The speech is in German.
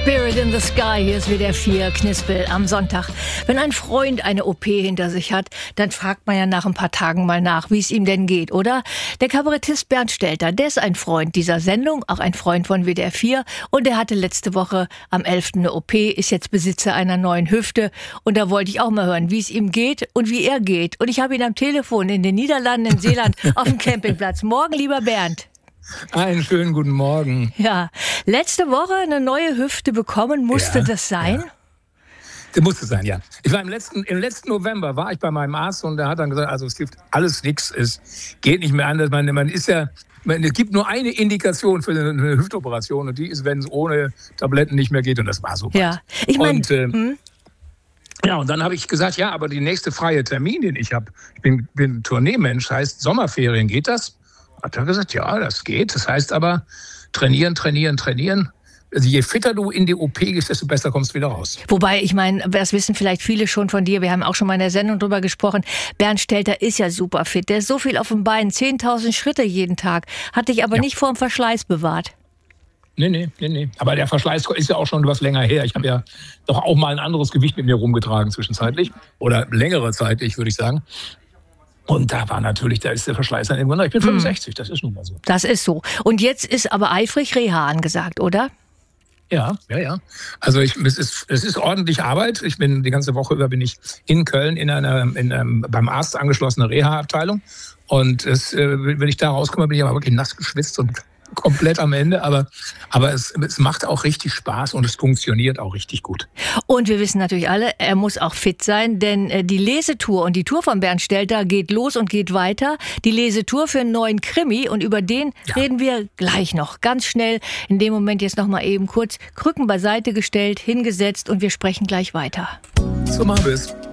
Spirit in the Sky, hier ist WDR 4 Knispel am Sonntag. Wenn ein Freund eine OP hinter sich hat, dann fragt man ja nach ein paar Tagen mal nach, wie es ihm denn geht, oder? Der Kabarettist Bernd Stelter, der ist ein Freund dieser Sendung, auch ein Freund von WDR 4 und der hatte letzte Woche am 11. eine OP, ist jetzt Besitzer einer neuen Hüfte und da wollte ich auch mal hören, wie es ihm geht und wie er geht. Und ich habe ihn am Telefon in den Niederlanden, in Seeland, auf dem Campingplatz. Morgen, lieber Bernd. Einen schönen guten Morgen. Ja, letzte Woche eine neue Hüfte bekommen, musste das sein? Ja. Das musste sein, ja. Ich war im letzten November war ich bei meinem Arzt und der hat dann gesagt, also es hilft alles nichts, es geht nicht mehr anders. Es gibt nur eine Indikation für eine Hüftoperation und die ist, wenn es ohne Tabletten nicht mehr geht und das war so. Ja, ich meine... Ja, und dann habe ich gesagt, ja, aber die nächste freie Termin, den ich habe, ich bin Tourneemensch, heißt Sommerferien, geht das? Hat er gesagt, ja, das geht. Das heißt aber, trainieren. Also je fitter du in die OP gehst, desto besser kommst du wieder raus. Wobei, ich meine, das wissen vielleicht viele schon von dir, wir haben auch schon mal in der Sendung drüber gesprochen, Bernd Stelter ist ja super fit, der ist so viel auf dem Bein, 10.000 Schritte jeden Tag, hat dich aber nicht vor dem Verschleiß bewahrt. Nee. Aber der Verschleiß ist ja auch schon etwas länger her. Ich habe ja doch auch mal ein anderes Gewicht mit mir rumgetragen zwischenzeitlich. Oder längere Zeit, würde ich sagen. Und da ist der Verschleiß dann irgendwann. Ich bin 65, das ist nun mal so. Das ist so. Und jetzt ist aber eifrig Reha angesagt, oder? Ja. Also es ist ordentlich Arbeit. Die ganze Woche über bin ich in Köln beim Arzt angeschlossene Reha-Abteilung. Und wenn ich da rauskomme, bin ich aber wirklich nass geschwitzt und komplett am Ende, aber es macht auch richtig Spaß und es funktioniert auch richtig gut. Und wir wissen natürlich alle, er muss auch fit sein, denn die Lesetour und die Tour von Bernd Stelter geht los und geht weiter. Die Lesetour für einen neuen Krimi und über den reden wir gleich noch. Ganz schnell, in dem Moment jetzt noch mal eben kurz Krücken beiseite gestellt, hingesetzt und wir sprechen gleich weiter. So machen wir es.